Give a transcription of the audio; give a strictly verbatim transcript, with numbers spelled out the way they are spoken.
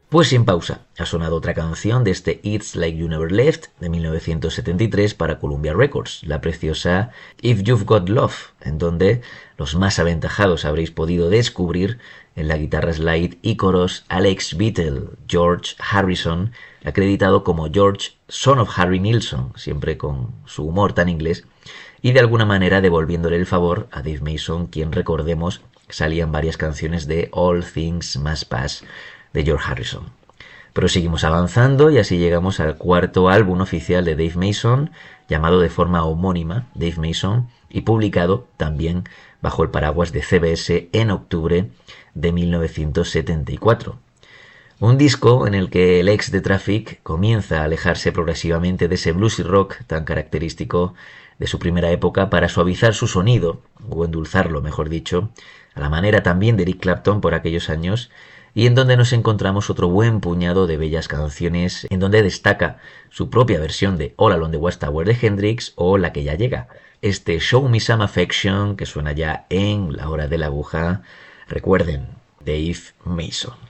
Pues sin pausa, ha sonado otra canción de este It's Like You Never Left de mil novecientos setenta y tres para Columbia Records, la preciosa If You've Got Love, en donde los más aventajados habréis podido descubrir en la guitarra slide y coros Alex Beatle, George Harrison, acreditado como George, son of Harry Nilsson, siempre con su humor tan inglés, y de alguna manera devolviéndole el favor a Dave Mason, quien, recordemos, salían varias canciones de All Things Must Pass de George Harrison. Pero seguimos avanzando y así llegamos al cuarto álbum oficial de Dave Mason, llamado de forma homónima Dave Mason, y publicado también bajo el paraguas de C B S en octubre de mil novecientos setenta y cuatro. Un disco en el que el ex de Traffic comienza a alejarse progresivamente de ese blues y rock tan característico de su primera época para suavizar su sonido, o endulzarlo mejor dicho, a la manera también de Eric Clapton por aquellos años, y en donde nos encontramos otro buen puñado de bellas canciones, en donde destaca su propia versión de All Along the Watchtower de Hendrix o La que ya llega, este Show Me Some Affection que suena ya en la hora de la aguja. Recuerden, Dave Mason.